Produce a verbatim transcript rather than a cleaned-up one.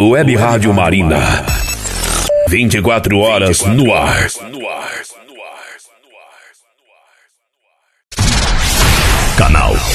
Web Rádio Marina. vinte e quatro horas no ar. Canal